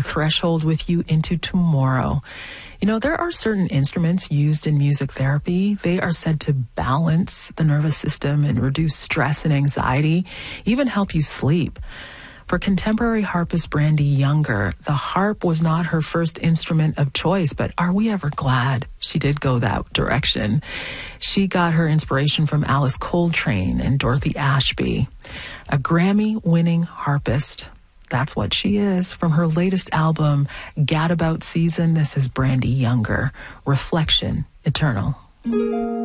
threshold with you into tomorrow. You know, there are certain instruments used in music therapy. They are said to balance the nervous system and reduce stress and anxiety, even help you sleep. For contemporary harpist Brandy Younger, the harp was not her first instrument of choice, but are we ever glad she did go that direction? She got her inspiration from Alice Coltrane and Dorothy Ashby, a Grammy-winning harpist. That's what she is. From her latest album, Gadabout Season, this is Brandy Younger, Reflection Eternal.